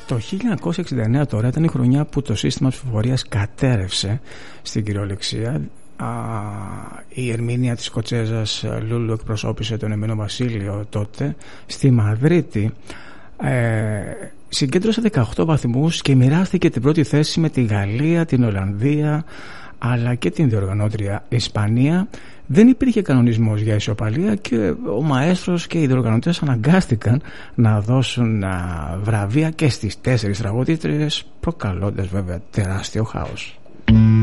Το 1969 τώρα ήταν η χρονιά που το σύστημα ψηφοφορίας κατέρευσε στην κυριολεξία. Η Ερμήνεια της Σκοτσέζας Λούλου εκπροσώπησε τον Ηνωμένο Βασίλειο τότε. Στη Μαδρίτη συγκέντρωσε 18 βαθμούς και μοιράστηκε την πρώτη θέση με τη Γαλλία, την Ολλανδία αλλά και την διοργανώτρια Ισπανία. Δεν υπήρχε κανονισμός για ισοπαλία και ο μαέστρος και οι διοργανωτές αναγκάστηκαν να δώσουν βραβεία και στις 4 τραγουδίστριες, προκαλώντας βέβαια τεράστιο χάος.